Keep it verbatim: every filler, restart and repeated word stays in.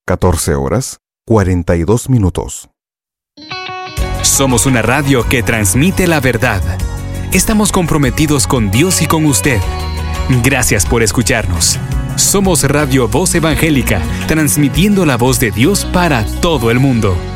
catorce horas, cuarenta y dos minutos. Somos una radio que transmite la verdad. Estamos comprometidos con Dios y con usted. Gracias por escucharnos. Somos Radio Voz Evangélica, transmitiendo la voz de Dios para todo el mundo.